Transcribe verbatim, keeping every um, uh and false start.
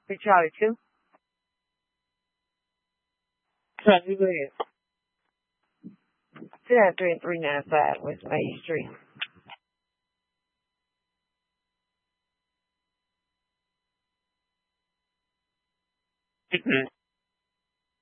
Three Charlie two. Charlie, go ahead. two nine three and three nine five West Main Street.